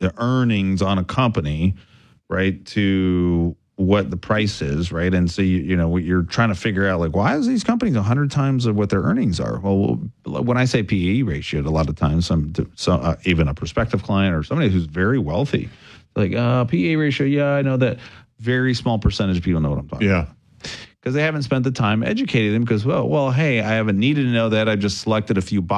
the earnings on a company, right, to what the price is, right? And so you're trying to figure out like, why is these companies 100 times of what their earnings are? Well, when I say PE ratio, a lot of times even a prospective client or somebody who's very wealthy, like PE ratio, yeah, I know that. Very small percentage of people know what I'm talking about. Because they haven't spent the time educating them because, well, hey, I haven't needed to know that. I just selected a few boxes.